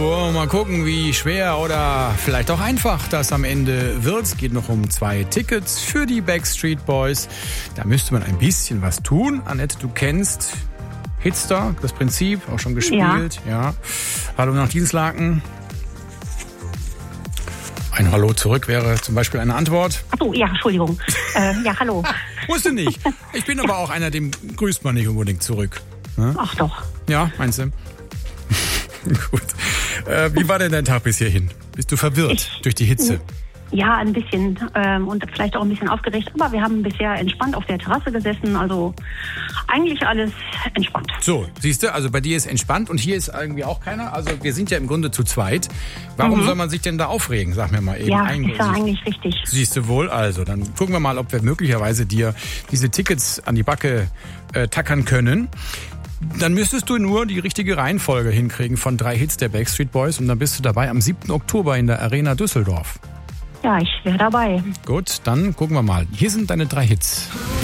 Oh, mal gucken, wie schwer oder vielleicht auch einfach das am Ende wird. Es geht noch um 2 Tickets für die Backstreet Boys. Da müsste man ein bisschen was tun. Annette, du kennst Hitster, das Prinzip, auch schon gespielt. Ja. Hallo nach Dienstlaken. Ein Hallo zurück wäre zum Beispiel eine Antwort. Ach so, ja, Entschuldigung. Ja, hallo. Wusste nicht. Ich bin aber auch einer, dem grüßt man nicht unbedingt zurück. Ne? Ach doch. Ja, meinst du? Gut. Wie war denn dein Tag bis hierhin? Bist du verwirrt durch die Hitze? Ja, ein bisschen und vielleicht auch ein bisschen aufgeregt. Aber wir haben bisher entspannt auf der Terrasse gesessen. Also eigentlich alles entspannt. So, siehst du, also bei dir ist entspannt und hier ist irgendwie auch keiner. Also wir sind ja im Grunde zu zweit. Warum soll man sich denn da aufregen? Sag mir mal eben. Ja, ist ja eigentlich richtig. Siehst du wohl. Also dann gucken wir mal, ob wir möglicherweise dir diese Tickets an die Backe tackern können. Dann müsstest du nur die richtige Reihenfolge hinkriegen von 3 Hits der Backstreet Boys und dann bist du dabei am 7. Oktober in der Arena Düsseldorf. Ja, ich wäre dabei. Gut, dann gucken wir mal. Hier sind deine 3 Hits.